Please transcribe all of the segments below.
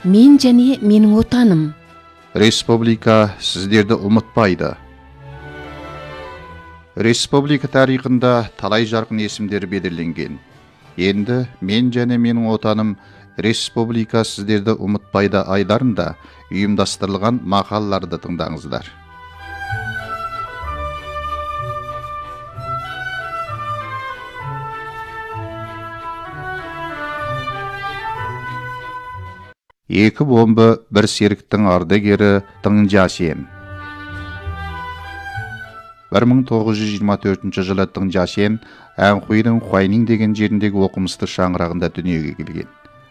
мен және менің отаным. Республика сіздерді ұмытпайды. Республика тарихында талай жарқын есімдер белгіленген. Енді мен және менің отаным республика сіздерді ұмытпайды айларында ұйымдастырылған мақалаларды тыңдаңыздар. Екі бомба бір серіктің ардагері Тың Жасен. 1924 жылы Тың Жасен Әнхуйдың Хуайнин деген жеріндегі оқымысты шаңырағында дүниеге келген.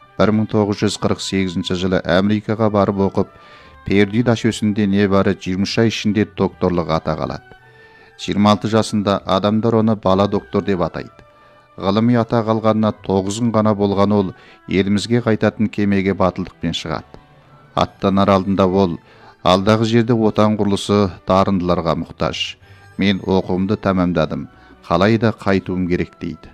1948 жылы Америкаға барып оқып, Пердю дашөсінде небары 20 ай ішінде докторлық атақ алады. 26 жасында адамдар оны бала доктор деп атайды. Ғылыми атақ алғанына 9 күн ғана болған ол елімізге қайтатын кемеге батылдықпен шығады. Аттанар алдында ол, алдағы жерде отан құрылысы дарындыларға мұқтаж. Мен оқуымды тәмамдадым, қалайда қайтуым керек дейді.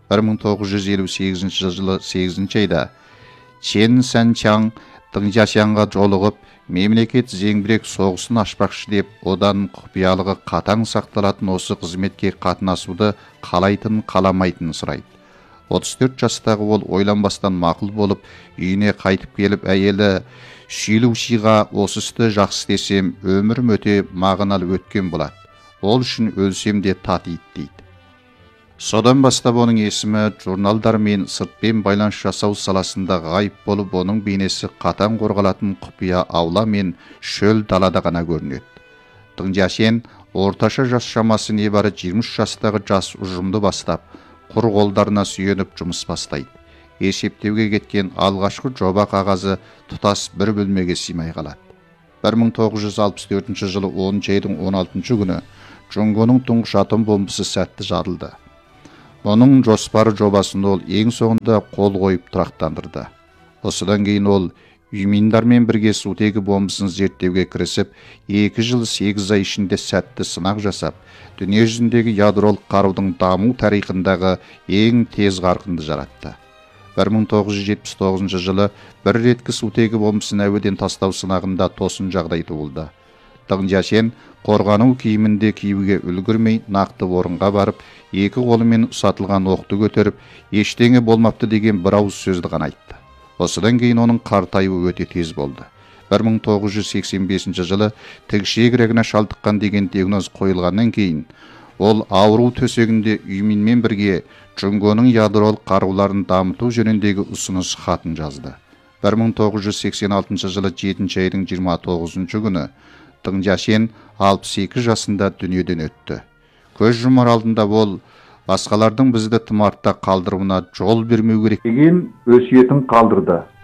1958 жылы 8 айда Чен Сәнчаң Тың Жасянға жолығып, мемлекет зеңбірек соғысын ашпақшы деп, одан құпиялығы қатаң сақталатын осы қызметке қатынасуды қалайтын қаламайтынын сұрайды. 34 жастағы ол ойланбастан мақұл болып, үйіне қайтып келіп, әйелі Шилушиға осы істі жақсы істесем, өмірім өте мағыналы өткен болады. Ол үшін өлсем де татиды дейді. Содан бастап оның есімі журналдар мен сыртпен байланыс жасау саласында ғайып болып, оның бейнесі қатаң қорғалатын құпия аула мен шөл далада ғана көрінеді. Тың Жасен орташа жас шамасы небары 23 жастағы жас ұжымды бастап, құр қолдарына сүйеніп жұмыс бастайды. Есептеуге кеткен алғашқы жоба қағазы тұтас бір бөлмеге сыймай қалады. 1964 жылы 10 айдың 16 күні Джонгоның тұңғыш атом бомбасы сәтті жарылды. Оның жоспары жобасын ол ең соңында қол қойып тұрақтандырды. Осыдан кейін ол Үйминдармен бірге сутегі бомбасын зерттеуге кірісіп, 2 жыл 8 ай ішінде сәтті сынақ жасап, дүние жүзіндегі ядролық қарудың даму тарихындағы ең тез қарқынды жаратты. 1979 жылы бір реткі сутегі бомбасын әуеден тастау сынағында тосын жағдай туылды. Тың Жасен қорғану киімінде киюге үлгірмей нақты орынға барып, екі қолымен ұсатылған оқты көтеріп, ештеңе болмапты деген бір ауыз сөзді ғана айтты. Осыдан кейін оның қартаюы өте тез болды. 1985 жылы тікішегірегіне шалдыққан деген диагноз қойылғаннан кейін, ол ауру төсегінде Үйминмен бірге Джонгоның ядролық қаруларын дамыту жөніндегі ұсыныс хатын жазды. 1986 жылы 7 айдың 29 күні Тың Жасен 62 жасында дүниеден өтті. Көз жұмар алдында ол, басқалардың бізді тым артта қалдыруына жол бермеу керек деген өсиетін қалдырды.